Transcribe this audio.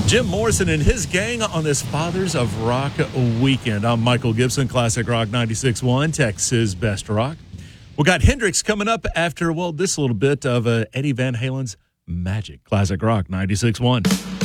Jim Morrison and his gang on this Fathers of Rock weekend. I'm Michael Gibson, Classic Rock 96.1, Texas Best Rock. We got Hendrix coming up after, this little bit of Eddie Van Halen's Magic. Classic Rock 96.1.